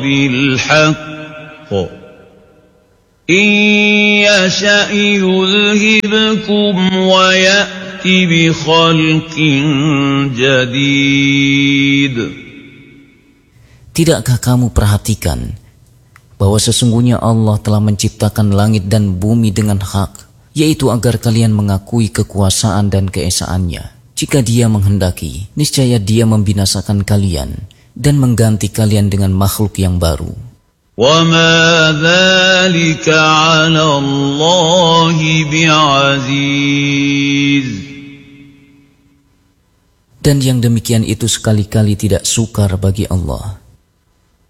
بالحق إن يشأ يذهبكم ويأت بخلق جديد. Tidakkah kamu perhatikan bahwa sesungguhnya Allah telah menciptakan langit dan bumi dengan hak, yaitu agar kalian mengakui kekuasaan dan keesaannya. Jika Dia menghendaki, niscaya Dia membinasakan kalian dan mengganti kalian dengan makhluk yang baru. وَمَا ذَلِكَ عَلَى اللَّهِ بِعَزِيزٍ. Dan yang demikian itu sekali-kali tidak sukar bagi Allah.